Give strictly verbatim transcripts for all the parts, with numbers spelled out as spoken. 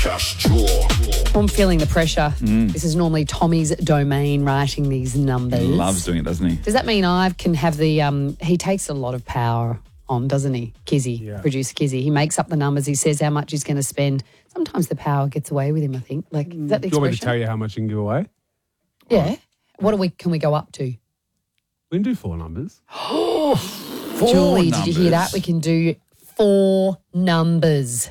Cash Draw. I'm feeling the pressure. Mm. This is normally Tommy's domain, writing these numbers. He loves doing it, doesn't he? Does that mean I can have the, um, he takes a lot of power on, doesn't he? Kizzy, Yeah. producer Kizzy. He makes up the numbers. He says how much he's going to spend. Sometimes the power gets away with him, I think. Like, is that the Do you want me to expression? tell you how much you can give away? Yeah. What do we, can we go up to? We can do four numbers. Four Julie, did you hear numbers. that? We can do four numbers.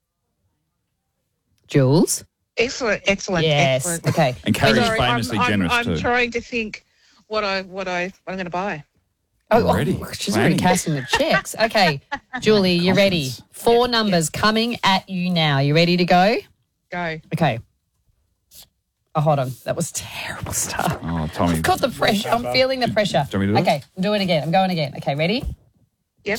Jules? Excellent, excellent, Yes. excellent. Okay. And Carrie's Sorry, famously I'm, I'm, generous I'm too. trying to think what I what I what I'm going to buy. Oh, Already oh, she's already planning. casting the checks. Okay. Julie, you ready? Confidence. Four numbers coming at you now. You ready to go? Go. Okay. Oh, hold on. That was terrible stuff. Oh, Tommy. I've got the pressure. I'm feeling the pressure. Do you want me to do it? Okay, I'm doing it again. I'm going again. Okay, ready? Yep.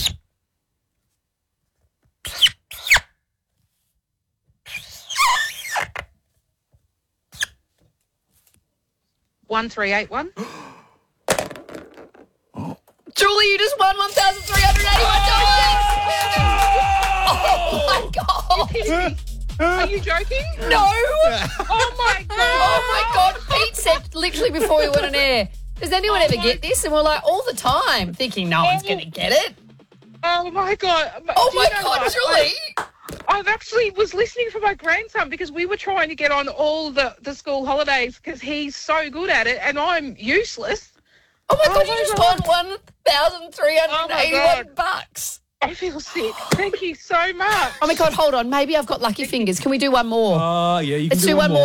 One three eight one. Julie, you just won one thousand three hundred eighty-one dollars. Oh, my God. Are you joking? No. Oh my god! Oh, my God. Pete said literally before we went on air, does anyone ever get this? And we're like, all the time, thinking no one's going to get it. Oh my god! Oh, Do you my know God, what? Julie. I've actually was listening for my grandson because we were trying to get on all the, the school holidays because he's so good at it and I'm useless. Oh, my Oh, God, you my just God. won one thousand three hundred eighty-one Oh, bucks. I feel sick. Thank you so much. Oh, my God, hold on. Maybe I've got lucky fingers. Can we do one more? Oh, yeah, you can Let's do, do one more.